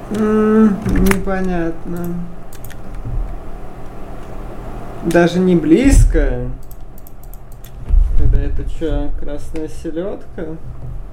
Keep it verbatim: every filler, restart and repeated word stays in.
М, непонятно. Даже не близко. Тогда это что, красная селедка?